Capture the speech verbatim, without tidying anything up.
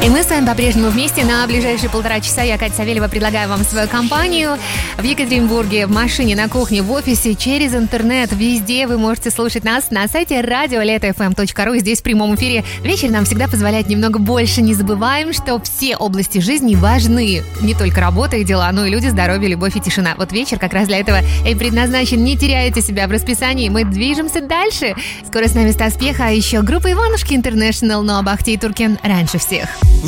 И мы с вами по-прежнему вместе. На ближайшие полтора часа я, Катя Савельева, предлагаю вам свою компанию в Екатеринбурге, в машине, на кухне, в офисе, через интернет. Везде вы можете слушать нас на сайте радио лето эф эм точка ру. Здесь в прямом эфире вечер нам всегда позволяет немного больше. Не забываем, что все области жизни важны. Не только работа и дела, но и люди, здоровье, любовь и тишина. Вот вечер как раз для этого и предназначен. Не теряйте себя в расписании. Мы движемся дальше. Скоро с нами Стас Пьеха, а еще группа Иванушки Интернешнл, но Бахти и Туркен раньше всех.